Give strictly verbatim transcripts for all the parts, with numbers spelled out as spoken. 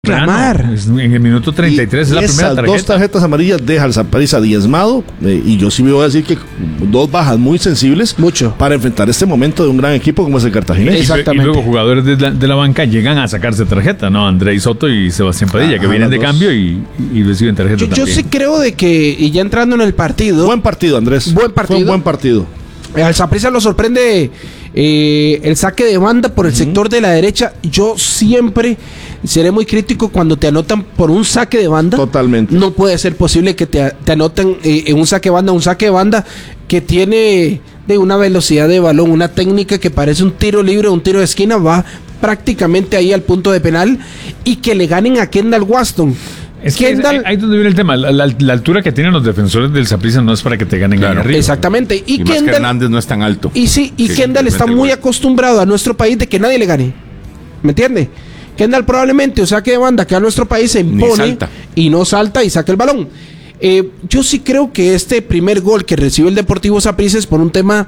reclamar. En el minuto treinta y tres y, es la primera tarjeta. Esas dos tarjetas amarillas deja al Saprissa diezmado, eh, y yo sí me voy a decir que dos bajas muy sensibles mucho para enfrentar este momento de un gran equipo como es el Cartaginés. Exactamente. Y luego jugadores de la, de la banca llegan a sacarse tarjeta, ¿no? Andrei Soto y Sebastián Padilla, ah, que vienen de dos. cambio y, y reciben tarjeta yo, también. Yo sí creo de que, y ya entrando en el partido... Buen partido, Andrés. Buen partido. Fue un buen partido. Al Saprissa lo sorprende eh, el saque de banda por el uh-huh. sector de la derecha. Yo siempre seré muy crítico cuando te anotan por un saque de banda. Totalmente. No puede ser posible que te, te anoten eh, en un saque de banda, un saque de banda que tiene de una velocidad de balón, una técnica que parece un tiro libre, un tiro de esquina, va prácticamente ahí al punto de penal, y que le ganen a Kendall Waston. Es que Kendall, es, ahí donde viene el tema. La, la, la altura que tienen los defensores del Saprissa no es para que te ganen claro, arriba. Exactamente. Y, y Kendall, más que Hernández no es tan alto. Y sí, y Kendall está muy gol. acostumbrado a nuestro país de que nadie le gane. ¿Me entiende? Kendall probablemente o saque de banda que a nuestro país se impone y no salta y saca el balón. Eh, yo sí creo que este primer gol que recibe el Deportivo Saprissa es por un tema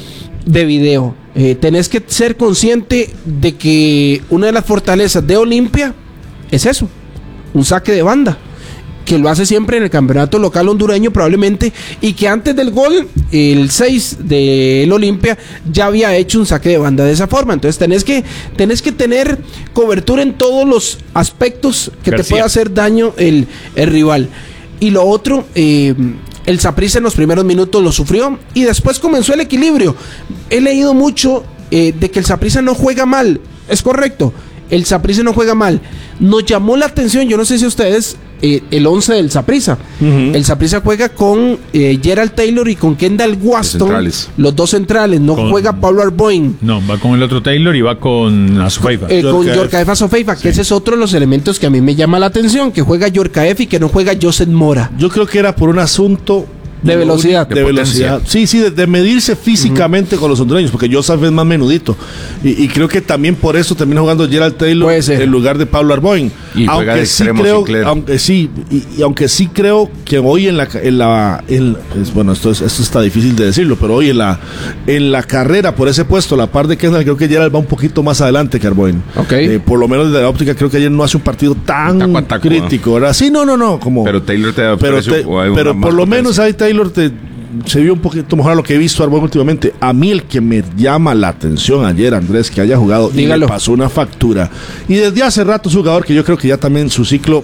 de video. Eh, tenés que ser consciente de que una de las fortalezas de Olimpia es eso. Un saque de banda, que lo hace siempre en el campeonato local hondureño probablemente, y que antes del gol, el seis del Olimpia, ya había hecho un saque de banda de esa forma. Entonces tenés que, tenés que tener cobertura en todos los aspectos que García. te pueda hacer daño el, el rival. Y lo otro, eh, el Saprissa en los primeros minutos lo sufrió y después comenzó el equilibrio. He leído mucho eh, de que el Saprissa no juega mal, es correcto. El Saprissa no juega mal. Nos llamó la atención, yo no sé si ustedes, eh, el once del Saprissa. Uh-huh. El Saprissa juega con eh, Gerald Taylor y con Kendall Waston, los, los dos centrales. No con, juega Pablo Arboin. No, va con el otro Taylor y va con Asofeifa. Eh, con Yorkaef Asofeifa, sí. que ese es otro de los elementos que a mí me llama la atención, que juega Yorkaef y que no juega Joseph Mora. Yo creo que era por un asunto... De velocidad. De, de velocidad. Sí, sí, de, de medirse físicamente uh-huh. con los hondureños, porque Joseph es más menudito. Y, y creo que también por eso termina jugando Gerald Taylor en lugar de Pablo Arboin. Y aunque sí creo, aunque sí, y, y aunque sí creo que hoy en la, en la en, pues, bueno, esto, es, esto está difícil de decirlo, pero hoy en la en la carrera por ese puesto, la par de Kendall, creo que Gerald va un poquito más adelante que Arboin. Okay. Eh, por lo menos desde la óptica, creo que ayer no hace un partido tan taco taco, crítico, ¿verdad? Sí, no, no, no. Como, pero Taylor te da Pero, te, pero por lo menos ahí Taylor te se vio un poquito mejor a lo que he visto Arboin últimamente. A mí el que me llama la atención ayer, Andrés, que haya jugado Dígalo. y me pasó una factura. Y desde hace rato es un jugador que yo creo que ya también su ciclo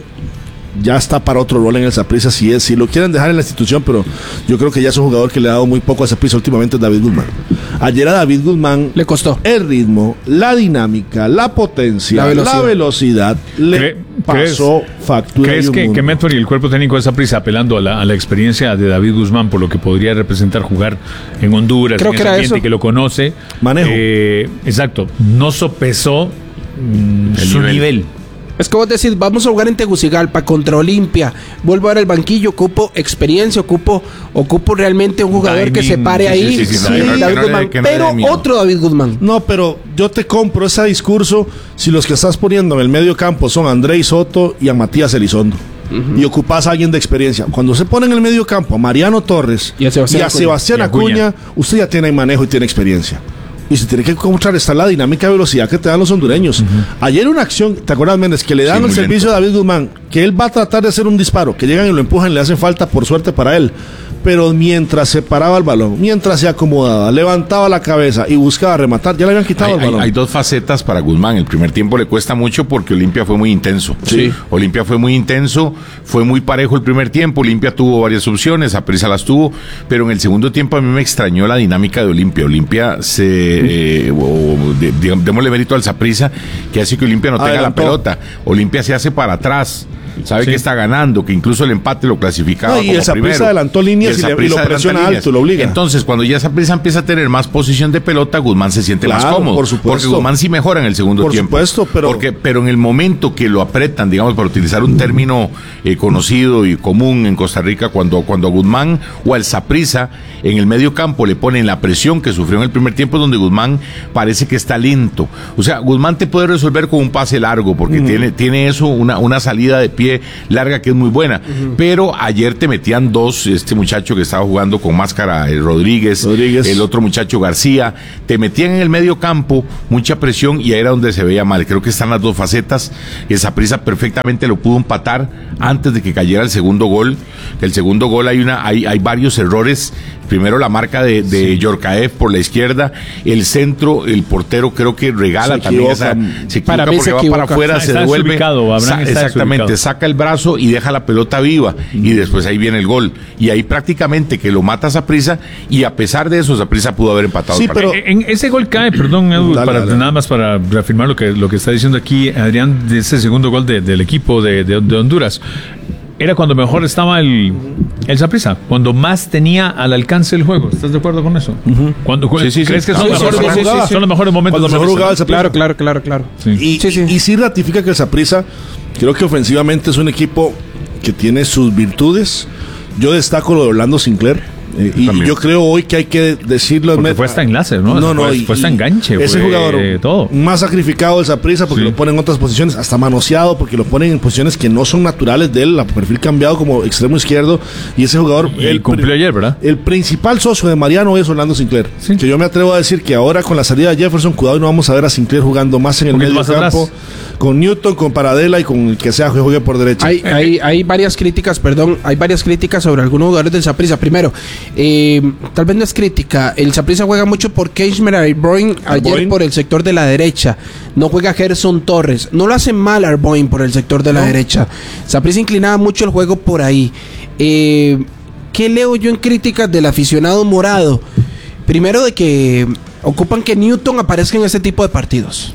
ya está para otro rol en el Saprissa, si es, si lo quieren dejar en la institución, pero yo creo que ya es un jugador que le ha dado muy poco a Saprissa últimamente, es David Guzmán. Ayer a David Guzmán le costó el ritmo, la dinámica, la potencia, la velocidad, la velocidad le ¿Cre pasó ¿crees, factura. ¿Crees que, que Medford y el cuerpo técnico de Saprissa, apelando a la, a la experiencia de David Guzmán por lo que podría representar jugar en Honduras, creo en que ese era ambiente eso. que lo conoce, manejo, eh, exacto, no sopesó mm, su nivel, nivel. Es que vos decís, vamos a jugar en Tegucigalpa contra Olimpia, vuelvo a ver el banquillo, ocupo experiencia, ocupo ocupo realmente un jugador Daiming, que se pare ahí, sí, sí, sí, sí, sí, David Guzmán, pero otro David Guzmán. No, pero yo te compro ese discurso si los que estás poniendo en el medio campo son Andrei Soto y a Matías Elizondo. Uh-huh. Y ocupas a alguien de experiencia. Cuando se pone en el medio campo a Mariano Torres y a Sebastián, y a Sebastián Acuña, Acuña, usted ya tiene manejo y tiene experiencia. Y se tiene que encontrar está la dinámica de velocidad que te dan los hondureños. Uh-huh. Ayer una acción, ¿te acuerdas, Méndez? Que le dan sí, el servicio lento. a David Guzmán, que él va a tratar de hacer un disparo, que llegan y lo empujan, le hacen falta por suerte para él. Pero mientras se paraba el balón, mientras se acomodaba, levantaba la cabeza y buscaba rematar, ya le habían quitado hay, el balón. Hay, hay dos facetas para Guzmán. El primer tiempo le cuesta mucho porque Olimpia fue muy intenso. Sí. Olimpia fue muy intenso, fue muy parejo el primer tiempo. Olimpia tuvo varias opciones, Saprissa las tuvo, pero en el segundo tiempo a mí me extrañó la dinámica de Olimpia. Olimpia se, eh, o, de, de, démosle mérito al Saprissa, que hace que Olimpia no tenga Adelantó. la pelota. Olimpia se hace para atrás. Sabe sí. que está ganando, que incluso el empate lo clasificaba no, y como el Saprissa adelantó líneas y, y, le, y lo presiona alto, lo obliga. Entonces, cuando ya Saprissa empieza a tener más posición de pelota, Guzmán se siente claro, más cómodo. Por supuesto. Porque Guzmán sí mejora en el segundo por tiempo. Por supuesto, pero... Porque, pero en el momento que lo apretan, digamos, para utilizar un término eh, conocido y común en Costa Rica, cuando, cuando a Guzmán o al Saprissa en el medio campo le ponen la presión que sufrió en el primer tiempo, donde Guzmán parece que está lento. O sea, Guzmán te puede resolver con un pase largo, porque uh-huh. tiene, tiene eso, una, una salida de pie pie larga que es muy buena. Uh-huh. Pero ayer te metían dos, este muchacho que estaba jugando con máscara, el Rodríguez, Rodríguez, el otro muchacho García, te metían en el medio campo mucha presión y ahí era donde se veía mal. Creo que están las dos facetas. El Saprissa perfectamente lo pudo empatar antes de que cayera el segundo gol. El segundo gol hay una, hay, hay varios errores. Primero la marca de, de sí. Yorkaev por la izquierda, el centro, el portero creo que regala se también esa, se equivoca para porque se va para afuera, se devuelve, ubicado, sa- exactamente, ubicado. Saca el brazo y deja la pelota viva, mm. y después ahí viene el gol, y ahí prácticamente que lo mata Saprissa, y a pesar de eso Saprissa pudo haber empatado. Sí, pero en ese gol cae, perdón, Edu, dale, para, dale. nada más para reafirmar lo que, lo que está diciendo aquí Adrián, de ese segundo gol de, del equipo de, de, de Honduras. Era cuando mejor estaba el, el Saprissa, cuando más tenía al alcance el juego. ¿Estás de acuerdo con eso? Uh-huh. Cuando, sí, sí, ¿Crees sí. que son, no, los mejores, sí, sí, sí. son los mejores momentos? Cuando mejor jugaba el Saprissa. Claro, claro, claro, claro. Sí. Y, sí, sí. y, y sí ratifica que el Saprissa, creo que ofensivamente es un equipo que tiene sus virtudes. Yo destaco lo de Orlando Sinclair. Eh, y También. yo creo hoy que hay que decirlo. Porque fue hasta enlace, ¿no? No, no, fue, fue hasta enganche. Ese fue jugador todo. más sacrificado del Saprissa porque sí. lo pone en otras posiciones, hasta manoseado porque lo ponen en posiciones que no son naturales de él, a perfil cambiado como extremo izquierdo. Y ese jugador. Y el, cumplió ayer, ¿verdad? El principal socio de Mariano es Orlando Sinclair. Sí. Que yo me atrevo a decir que ahora con la salida de Jefferson, cuidado, y no vamos a ver a Sinclair jugando más en el medio campo. Atrás. Con Newton, con Paradela y con el que sea que juegue por derecha. Hay, hay, hay varias críticas, perdón, hay varias críticas sobre algunos jugadores del Saprissa. Primero, eh, tal vez no es crítica, el Saprissa juega mucho por Kashmir Arboin ayer Arboin. por el sector de la derecha. No juega Gerson Torres. No lo hace mal Arboin por el sector de la no. derecha. Saprissa inclinaba mucho el juego por ahí. Eh, ¿Qué leo yo en críticas del aficionado morado? Primero, de que ocupan que Newton aparezca en este tipo de partidos.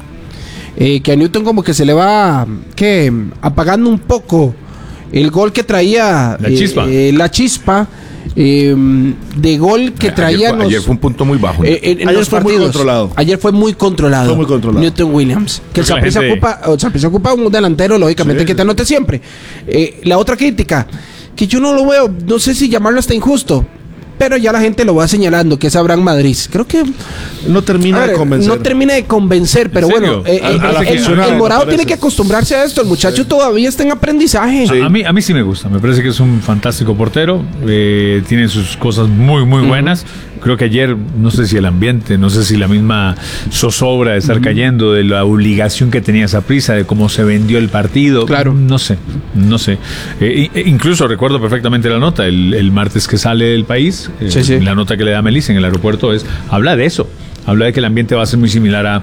Eh, que a Newton como que se le va que apagando un poco el gol que traía la chispa, eh, eh, la chispa eh, de gol que traía. Ayer fue, ayer fue un punto muy bajo. Eh, en, en ayer los fue partidos, muy controlado. Ayer fue muy controlado. Fue muy controlado. Newton Williams. Que el Saprissa gente... ocupa, o Saprissa ocupa un delantero, lógicamente, sí. que te anote siempre. Eh, la otra crítica, que yo no lo veo, no sé si llamarlo hasta injusto, pero ya la gente lo va señalando, que es Abraham Madrid. Creo que no termina ver, de convencer. No termina de convencer, pero bueno, eh, a, el, a el, el, el morado tiene que acostumbrarse a esto. El muchacho sí. todavía está en aprendizaje. Sí. A, mí, a mí sí me gusta. Me parece que es un fantástico portero. Eh, tiene sus cosas muy, muy buenas. Uh-huh. Creo que ayer, no sé si el ambiente, no sé si la misma zozobra de estar uh-huh. cayendo, de la obligación que tenía Saprissa, de cómo se vendió el partido. Claro. No sé, no sé. Eh, incluso recuerdo perfectamente la nota, el, el martes que sale del país. Eh, sí, sí. La nota que le da Melissa en el aeropuerto es habla de eso, habla de que el ambiente va a ser muy similar a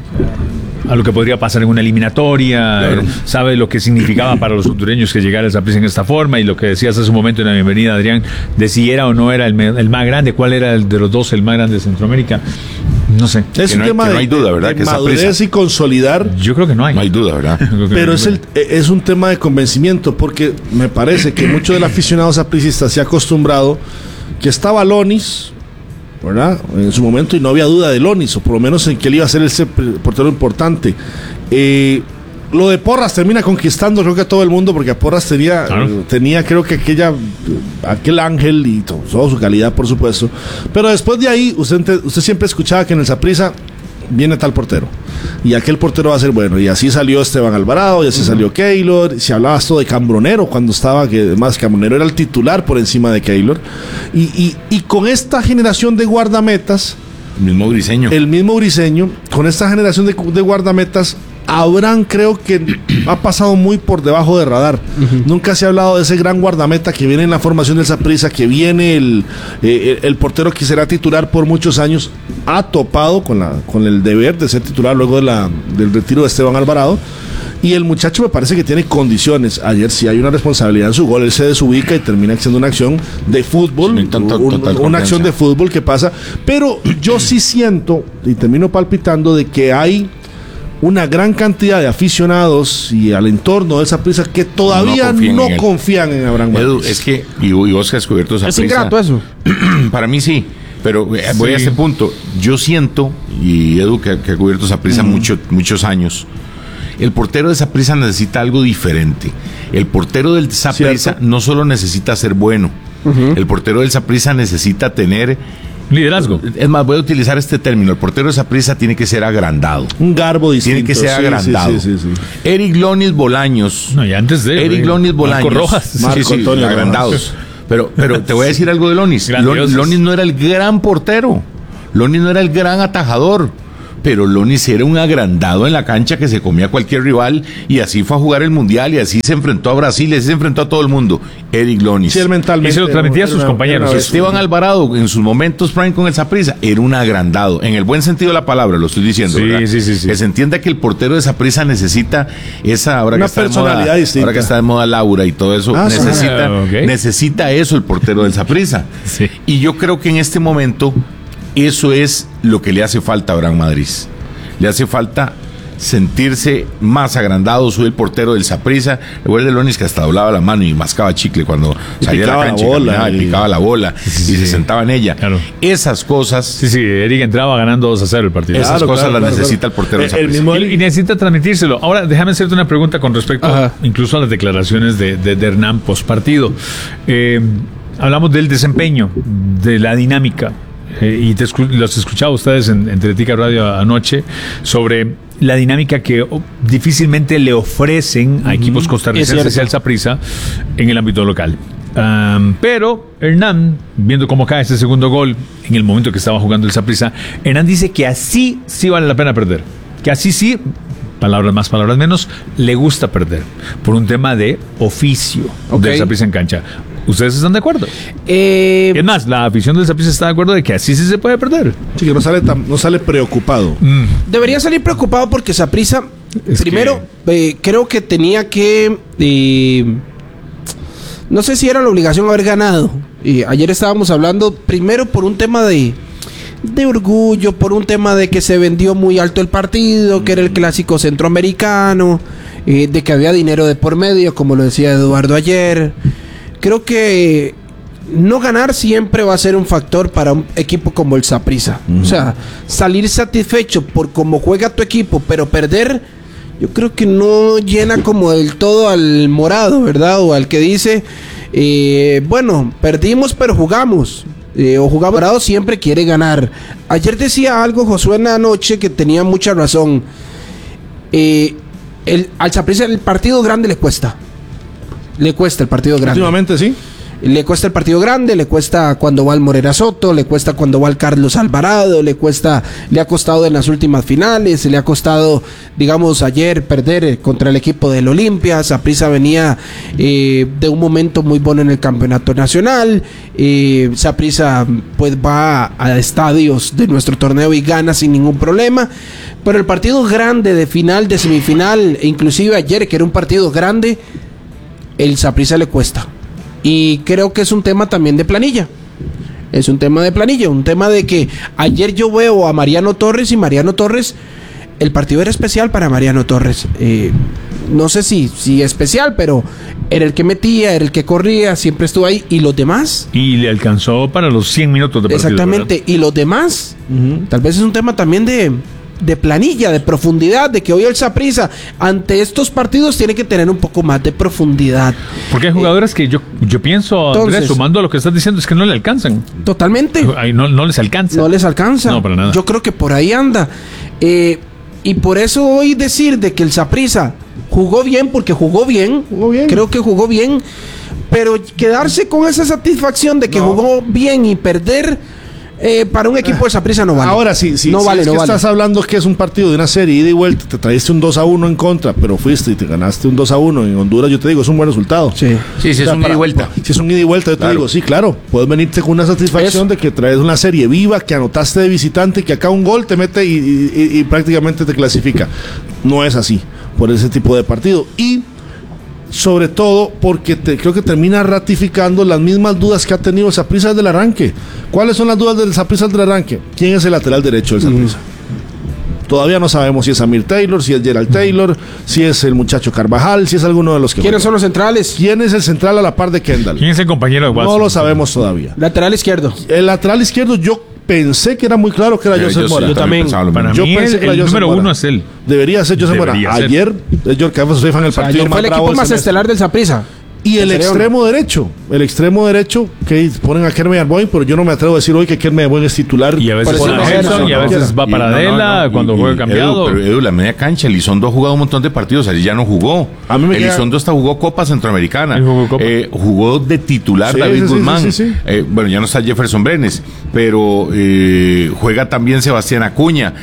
a lo que podría pasar en una eliminatoria, claro. eh, sabe lo que significaba para los hondureños que llegara el Saprissa en esta forma, y lo que decías hace un momento en la bienvenida, Adrián, de si era o no era el, el más grande, cuál era el de los dos el más grande de Centroamérica. No sé. Es un no tema hay, de, no hay duda, ¿verdad? de que madurez y consolidar. Yo creo que no hay. No hay duda, ¿verdad? Pero es, el, es un tema de convencimiento, porque me parece que mucho del aficionado sapricista se ha acostumbrado que estaba Lonis, ¿verdad? En su momento, y no había duda de Lonis, o por lo menos en que él iba a ser ese portero importante. Eh, lo de Porras termina conquistando, creo que a todo el mundo, porque a Porras tenía, claro. eh, tenía creo que aquella, aquel ángel y todo, toda su calidad, por supuesto. Pero después de ahí, usted, usted siempre escuchaba que en el Saprissa viene tal portero, y aquel portero va a ser bueno, y así salió Esteban Alvarado, y así uh-huh. salió Keylor. Se hablaba esto de Cambronero cuando estaba, que además Cambronero era el titular por encima de Keylor, y, y, y con esta generación de guardametas, el mismo Briseño, el mismo Briseño, con esta generación de, de guardametas, Abraham creo que ha pasado muy por debajo de radar. Uh-huh. Nunca se ha hablado de ese gran guardameta que viene en la formación del Saprissa, que viene el, eh, el portero que será titular por muchos años. Ha topado con, la, con el deber de ser titular luego de la, del retiro de Esteban Alvarado. Y el muchacho me parece que tiene condiciones. Ayer sí hay una responsabilidad en su gol. Él se desubica y termina haciendo una acción de fútbol. Sí, total, un, total una acción de fútbol que pasa. Pero yo sí siento, y termino palpitando, de que hay una gran cantidad de aficionados y al entorno de Saprissa que todavía no confían, no en, confían en Abraham Márquez. Edu, es que, y, y vos que has descubierto Saprissa. Es ingrato eso. Para mí sí, pero voy sí. a este punto. Yo siento, y Edu que, que ha cubierto Saprissa uh-huh. mucho, muchos años, el portero de Saprissa necesita algo diferente. El portero del Saprissa no solo necesita ser bueno, uh-huh. el portero del Saprissa necesita tener Liderazgo. Es más, voy a utilizar este término. El portero de Saprissa tiene que ser agrandado. Un garbo distinto. Tiene que ser sí, agrandado. Sí, sí, sí, sí. Eric Lonis Bolaños. No, y antes de... Eric Lonis Bolaños. Marco Rojas. Marco sí, sí, Antonio agrandados. Pero, pero te voy a decir algo de Lonis. Lonis no era el gran portero. Lonis no era el gran atajador. Pero Lonis era un agrandado en la cancha que se comía a cualquier rival y así fue a jugar el Mundial y así se enfrentó a Brasil y así se enfrentó a todo el mundo. Eric Lonis. Sí, mentalmente. Y se lo transmitía a sus compañeros. Esteban Alvarado, en sus momentos prime con el Saprissa, era un agrandado. En el buen sentido de la palabra, lo estoy diciendo. Sí, ¿verdad? sí, sí, sí. Que se entienda que el portero de Saprissa necesita esa, ahora una que está personalidad de moda, distinta. Ahora que está de moda Laura y todo eso, ah, necesita, ah, okay. necesita eso el portero del Saprissa. Sí. Y yo creo que en este momento eso es lo que le hace falta a Abraham Madrid. Le hace falta sentirse más agrandado. Soy el portero del Saprissa. Recuerda el Lonis que hasta doblaba la mano y mascaba chicle cuando y salía a la cancha, la bola, caminaba, y picaba la bola sí, sí, y se sentaba en ella. Claro. Esas cosas. Sí, sí, Eric entraba ganando dos a cero el partido. Esas claro, cosas claro, las claro, necesita claro. el portero del El, el Saprissa. mismo... Y, y necesita transmitírselo. Ahora, déjame hacerte una pregunta con respecto Ajá. incluso a las declaraciones de, de, de Hernán postpartido. Eh, hablamos del desempeño, de la dinámica. Eh, y te escu- los escuchaba ustedes en, en Teletica Radio anoche sobre la dinámica que oh, difícilmente le ofrecen a equipos costarricenses y al Saprissa en el ámbito local. Um, pero Hernán, viendo cómo cae ese segundo gol en el momento que estaba jugando el Saprissa, Hernán dice que así sí vale la pena perder, que así sí, palabras más, palabras menos, le gusta perder por un tema de oficio okay. del Saprissa en cancha. ¿Ustedes están de acuerdo? Eh, Es más, la afición del Saprissa está de acuerdo de que así sí se puede perder. Sí, que no sale, tan, no sale preocupado. Mm. Debería salir preocupado porque Saprissa, Es primero, que... eh, creo que tenía que... Eh, no sé si era la obligación haber ganado. Eh, ayer estábamos hablando, primero por un tema de... de orgullo, por un tema de que se vendió muy alto el partido, que era el clásico centroamericano, eh, de que había dinero de por medio, como lo decía Eduardo ayer. Creo que no ganar siempre va a ser un factor para un equipo como el Saprissa. Uh-huh. O sea, salir satisfecho por cómo juega tu equipo, pero perder, yo creo que no llena como del todo al morado, ¿verdad? O al que dice, eh, bueno, perdimos pero jugamos. Eh, o jugamos morado, siempre quiere ganar. Ayer decía algo Josué en la noche que tenía mucha razón. Eh, el, al Saprissa el partido grande le cuesta. Le cuesta el partido grande. Últimamente sí. Le cuesta el partido grande, le cuesta cuando va el Morera Soto, le cuesta cuando va el Carlos Alvarado, le cuesta, le ha costado en las últimas finales, le ha costado, digamos, ayer perder contra el equipo del Olimpia. Saprissa venía eh, de un momento muy bueno en el campeonato nacional. Eh, Saprissa pues va a estadios de nuestro torneo y gana sin ningún problema. Pero el partido grande de final, de semifinal, e inclusive ayer, que era un partido grande, el Saprissa le cuesta. Y creo que es un tema también de planilla. Es un tema de planilla, un tema de que ayer yo veo a Mariano Torres y Mariano Torres, el partido era especial para Mariano Torres. Eh, no sé si, si especial, pero era el que metía, era el que corría, siempre estuvo ahí. ¿Y los demás? Y le alcanzó para los cien minutos de partido. Exactamente. ¿Verdad? ¿Y los demás? Uh-huh. Tal vez es un tema también de... de planilla, de profundidad, de que hoy el Saprissa ante estos partidos tiene que tener un poco más de profundidad. Porque hay jugadores eh, que yo, yo pienso, entonces, Andrés, sumando a lo que estás diciendo, es que no le alcanzan. Totalmente. Ay, no, no les alcanza. No les alcanza. No, para nada. Yo creo que por ahí anda. Eh, y por eso hoy decir de que el Saprissa jugó bien, porque jugó bien, jugó bien. Creo que jugó bien, pero quedarse con esa satisfacción de que no. jugó bien y perder... Eh, para un equipo de Saprissa no vale. Ahora sí, sí, no sí, vale, es no que vale. Estás hablando que es un partido de una serie ida y vuelta, te traíste un dos a uno en contra, pero fuiste y te ganaste un dos a uno en Honduras, yo te digo, es un buen resultado. Sí, sí, sí, o sea, es un ida y vuelta. Si es un ida y vuelta, yo te claro. digo, sí, claro, puedes venirte con una satisfacción Eso. de que traes una serie viva, que anotaste de visitante, que acá un gol te mete y, y, y, y prácticamente te clasifica. No es así, por ese tipo de partido. Y sobre todo porque te, creo que termina ratificando las mismas dudas que ha tenido el Saprissa desde el arranque. ¿Cuáles son las dudas del Saprissa desde el arranque? ¿Quién es el lateral derecho del Saprissa? Mm. Todavía no sabemos si es Amir Taylor, si es Gerald Taylor, si es el muchacho Carvajal, si es alguno de los que... ¿Quiénes son los centrales? ¿Quién es el central a la par de Kendall? ¿Quién es el compañero de Watson? No lo sabemos todavía. Lateral izquierdo. El lateral izquierdo yo pensé que era muy claro que era yo, Joseph yo, Mora. Yo también. Para yo mí pensé el, que era el Joseph número Mora. uno es él. Debería ser Joseph Mora. Debería ser. Ayer, yo que soy fan del O sea, partido ayer más fue el bravo equipo del más semestre. estelar del Saprissa. Y el extremo derecho, el extremo derecho que ponen a Kermey Arboin, pero yo no me atrevo a decir hoy que Kermey Arboin es titular. Y a veces pone a Gerson, y a veces va para Adela cuando juega cambiado. Edu, pero Edu, la media cancha, Elizondo ha jugado un montón de partidos, allí ya no jugó. A mí me Elizondo queda... hasta jugó Copa Centroamericana. Jugó, Copa. Eh, jugó de titular sí, David sí, Guzmán. Sí, sí, sí. Eh, bueno, ya no está Jefferson Brenes, pero eh, juega también Sebastián Acuña.